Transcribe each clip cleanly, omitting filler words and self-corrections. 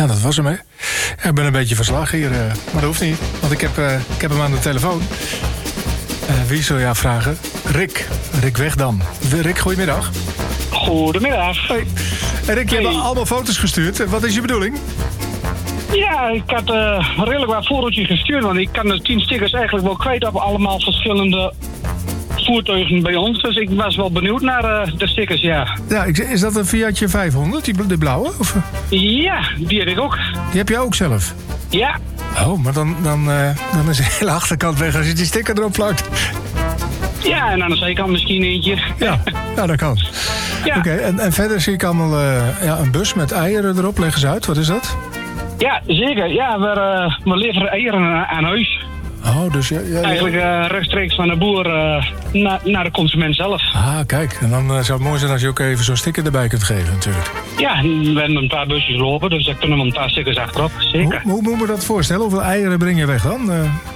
Ja, dat was hem, hè. Ja, ik ben een beetje verslagen hier, maar dat hoeft niet. Want ik heb hem aan de telefoon. Wie zou jou vragen? Rick Wegdam. Rick, goedemiddag. Goedemiddag. Hoi. Rick, je hebt allemaal foto's gestuurd. Wat is je bedoeling? Ja, ik had redelijk wat fotootjes gestuurd, want ik kan de 10 stickers eigenlijk wel kwijt op allemaal verschillende voertuigen bij ons. Dus ik was wel benieuwd naar de stickers, ja. Ja, is dat een Fiatje 500, die blauwe? Of? Ja, die heb ik ook. Die heb jij ook zelf? Ja. Oh, maar dan is de hele achterkant weg als je die sticker erop plakt. Ja, en aan de zijkant misschien eentje. Ja, dat kan. Ja. Oké, en verder zie ik allemaal een bus met eieren erop. Leg eens uit, wat is dat? Ja, zeker. Ja, we leveren eieren aan huis. Oh, dus ja. Eigenlijk rechtstreeks van de boer naar de consument zelf. Ah, kijk. En dan zou het mooi zijn als je ook even zo'n sticker erbij kunt geven, natuurlijk. Ja, we hebben een paar busjes lopen, dus daar kunnen we een paar stickers achterop. Zeker. Hoe moet me dat voorstellen? Hoeveel eieren breng je weg dan?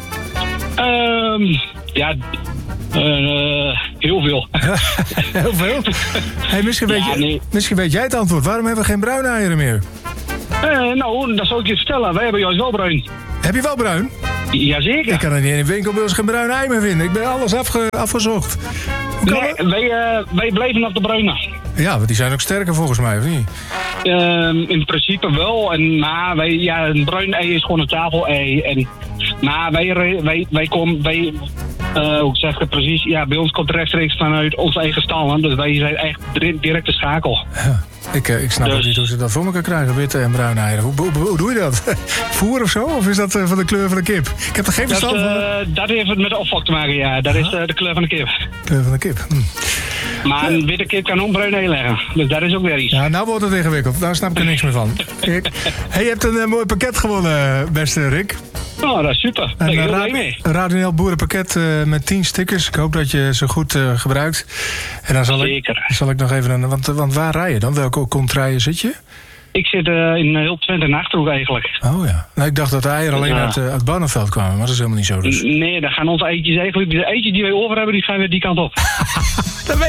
Ja, heel veel. Heel veel? Hey, misschien weet jij het antwoord. Waarom hebben we geen bruine eieren meer? Nou, dat zal ik je vertellen. Wij hebben juist wel bruin. Heb je wel bruin? Jazeker. Ik kan er niet in de winkelbeurs geen bruine ei meer vinden. Ik ben alles afgezocht. Wij blijven op de bruine. Ja, want die zijn ook sterker volgens mij, of niet? In principe wel. Een bruin ei is gewoon een tafelei. Maar hoe zeg ik het precies? Ja, bij ons komt rechtstreeks vanuit onze eigen stal. Dus wij zijn echt direct de schakel. Ja. Ik snap ook niet hoe ze dat voor elkaar krijgen, witte en bruine eieren. Hoe doe je dat? Voer of zo? Of is dat van de kleur van de kip? Ik heb er geen verstand van. Dat heeft het met de opvok te maken, ja. Dat is de kleur van de kip. Kleur van de kip. Maar een witte kip kan ook bruin ei leggen. Dus dat is ook weer iets. Ja, nou wordt het ingewikkeld. Daar snap ik er niks meer van. Hey, je hebt een mooi pakket gewonnen, beste Rick. Oh, dat is super. Daar ben ik heel blij mee. Een Radio NL boerenpakket met 10 stickers. Ik hoop dat je ze goed gebruikt. En dan zal ik nog even... Want waar rij je dan? Welke contraien zit je? Ik zit in heel Twente en Achterhoek eigenlijk. Oh ja. Nou, ik dacht dat de eieren alleen uit Barneveld kwamen. Maar dat is helemaal niet zo dus. Nee, dan gaan onze eitjes eigenlijk... De eitjes die wij over hebben, die gaan weer die kant op.